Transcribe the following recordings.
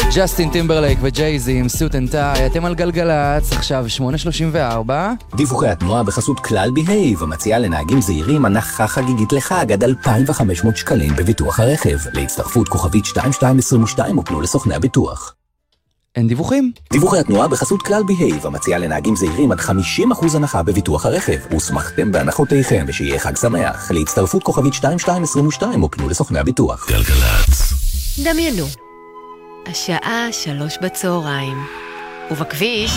ג'סטין טימברלייק וג'ייזי עם סוט אנד טאי, אתם על גלגלץ, עכשיו 8:34. דיווחי התנועה בחסות כלל בהייב, המציעה לנהגים זהירים הנחה חגיגית לחג עד 2,500 שקלים בביטוח הרכב. להצטרפות כוכבית 2222 ופנו לסוכני הביטוח. אין דיווחים. דיווחי התנועה בחסות כלל בהייב, המציעה לנהגים זהירים עד 50% הנחה בביטוח הרכב. הוסמכתם בהנחותיכם ושיהיה חג שמח. להצטרפות כוכבית 2222 ופנו לסוכני הביטוח. גלגלץ. דמיינו, השעה 3 בצהריים, ובכביש...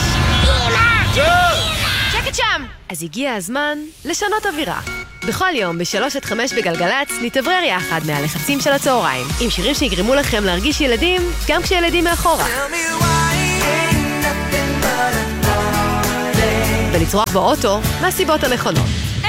שקט שם! אז הגיע הזמן לשנות אווירה. בכל יום ב3-5 בגלגלץ נתברר יחד מהלחצים של הצהריים, עם שירים שיגרמו לכם להרגיש ילדים גם כשילדים מאחורה. ולצרוח באוטו מהסיבות הנכונות.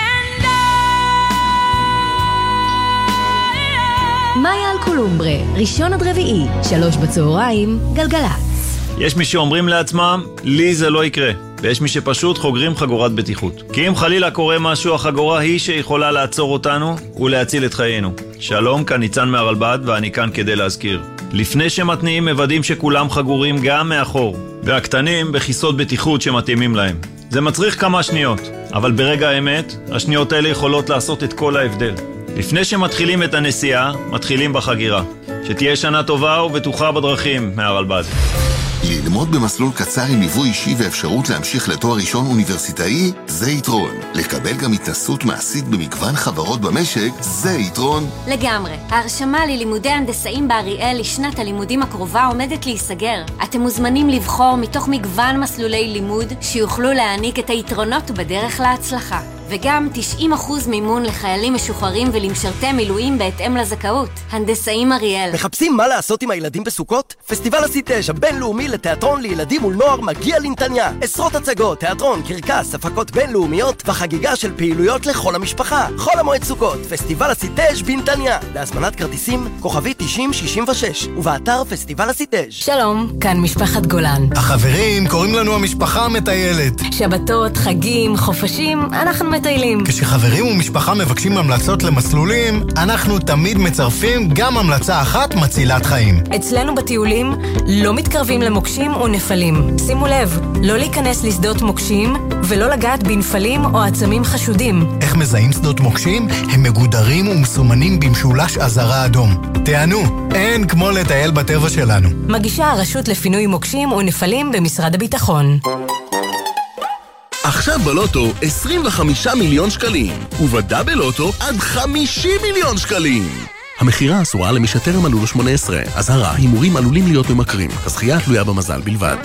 מאיה אלקולומברה, ראשון עד רביעי, 3 בצהריים, גלגלץ. יש מי שאומרים לעצמם, לי זה לא יקרה. ויש מי שפשוט חוגרים חגורת בטיחות. כי אם חלילה קורה משהו, החגורה היא שיכולה לעצור אותנו ולהציל את חיינו. שלום, כאן ניצן מהרלב"ד, ואני כאן כדי להזכיר. לפני שמתניעים מוודאים שכולם חגורים גם מאחור, והקטנים בכיסות בטיחות שמתאימים להם. זה מצריך כמה שניות, אבל ברגע האמת, השניות האלה יכולות לעשות את כל ההבדל. לפני שמתחילים את הנסיעה, מתחילים בחגירה. שתהיה שנה טובה ובטוחה בדרכים מהרלב"ד. ללמוד במסלול קצר עם ליווי אישי ואפשרות להמשיך לתואר ראשון אוניברסיטאי, זה יתרון. לקבל גם התנסות מעשית במגוון חברות במשק, זה יתרון. לגמרי. ההרשמה ללימודי הנדסאים באריאל לשנת הלימודים הקרובה עומדת להיסגר. אתם מוזמנים לבחור מתוך מגוון מסלולי לימוד שיוכלו להעניק את היתרונות בדרך להצלחה. וגם 90% מימון לחיילים משוחררים ולמשרתי מילואים בהתאם לזכאות. הנדסאים אריאל. מחפשים מה לעשות עם הילדים בסוכות? פסטיבל הסיטאז' הבינלאומי לתיאטרון לילדים ולנוער מגיע לנתניה. עשרות הצגות, תיאטרון, קרקס, הפקות בינלאומיות וחגיגה של פעילויות לכל המשפחה. חול המועד סוכות, פסטיבל הסיטאז' בנתניה. להזמנת כרטיסים, כוכבי 9066 ובאתר פסטיבל הסיטאז'. שלום, כאן משפחת גולן. החברים, קוראים לנו המשפחה המטיילת. שבתות, חגים, חופשים, אנחנו מטיילים. כשחברים ומשפחה מבקשים המלצות למסלולים, אנחנו תמיד מצרפים גם המלצה אחת מצילת חיים. אצלנו בטיולים לא מתקרבים למוקשים או נפלים. שימו לב, לא להיכנס לשדות מוקשים ולא לגעת בנפלים או עצמים חשודים. איך מזהים שדות מוקשים? הם מגודרים ומסומנים במשולש אזהרה אדום. תענו, אין כמו לטייל בטבע שלנו. מגישה הרשות לפינוי מוקשים או נפלים במשרד הביטחון. עכשיו בלוטו 25 מיליון שקלים, ובדאבל לוטו עד 50 מיליון שקלים. המחירה אסורה למי שטרם מלאו לו 18. אזהרה, הימורים עלולים להיות ממכרים. הזכייה תלויה במזל בלבד.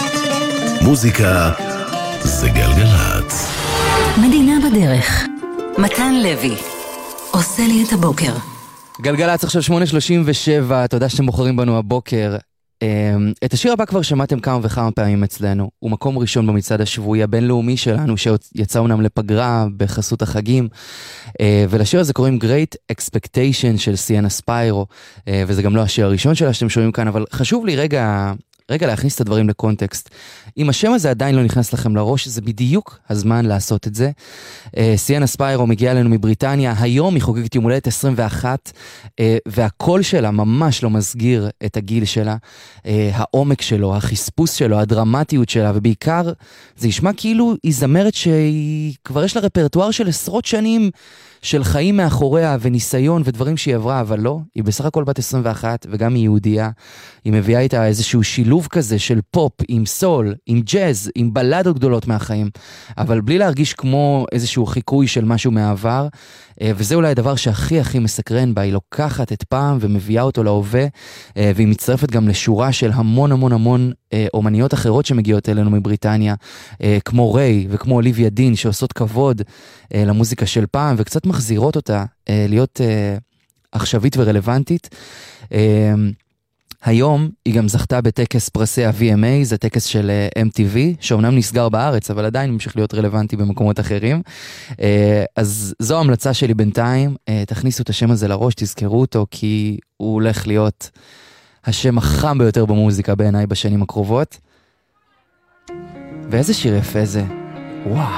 מוזיקה זה גלגלץ. מדינה בדרך. מתן לוי עושה לי את הבוקר. גלגלץ עכשיו 8:37, תודה שאתם בוחרים בנו הבוקר. את השיר הבא כבר שמעתם כמה וכמה פעמים אצלנו, הוא מקום ראשון במצעד השבועי הבינלאומי שלנו שיצא אומנם לפגרה בחסות החגים, ולשיר הזה קוראים Great Expectation של סיאנה ספיירו, וזה גם לא השיר הראשון שלה שאתם שומעים כאן, אבל חשוב לי רגע להכניס את הדברים לקונטקסט. אם השם הזה עדיין לא נכנס לכם לראש, זה בדיוק הזמן לעשות את זה. סיאנה ספיירו מגיעה אלינו מבריטניה, היום היא חוגגת יום הולדת 21, והקול שלה ממש לא מסגיר את הגיל שלה, העומק שלו, החספוס שלו, הדרמטיות שלה, ובעיקר זה ישמע כאילו היא זמרת שהיא כבר יש לה רפרטואר של עשרות שנים, של חיים מאחוריה וניסיון ודברים שהיא עברה, אבל לא, היא בסך הכל בת 21 וגם היא יהודייה, היא מביאה איתה איזשהו שילוב כזה של פופ עם סול, עם ג'אז, עם בלדות גדולות מהחיים, אבל בלי להרגיש כמו איזשהו חיקוי של משהו מהעבר, וזה אולי הדבר שהכי הכי מסקרן בה, היא לוקחת את פעם ומביאה אותו להווה, והיא מצטרפת גם לשורה של המון המון המון אומניות אחרות שמגיעות אלינו מבריטניה, כמו ריי וכמו אוליביה דין, שעושות כבוד למוזיקה של פעם, וקצת מחזירות אותה להיות עכשווית ורלוונטית. היום היא גם זכתה בטקס פרסי ה-VMA, זה טקס של MTV, שאומנם נסגר בארץ, אבל עדיין ממשיך להיות רלוונטי במקומות אחרים. אז זו ההמלצה שלי בינתיים, תכניסו את השם הזה לראש, תזכרו אותו, כי הוא הולך להיות השם החם ביותר במוזיקה בעיניי בשנים הקרובות. ואיזה שיר יפה זה, וואו.